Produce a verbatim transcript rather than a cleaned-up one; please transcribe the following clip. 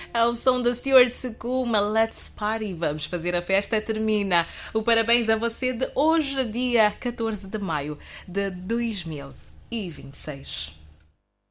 É o som da Stuart Sukuma, Let's Party. Vamos fazer a festa, termina. O parabéns a você de hoje, dia catorze de maio de dois mil e vinte e seis.